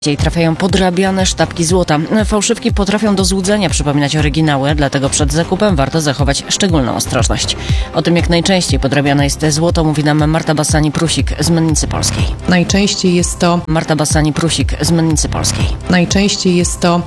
Trafiają podrabiane sztabki złota. Fałszywki potrafią do złudzenia przypominać oryginały, dlatego przed zakupem warto zachować szczególną ostrożność. O tym, jak najczęściej podrabiane jest złoto, mówi nam Marta Bassani-Prusik z Mennicy Polskiej. Najczęściej jest to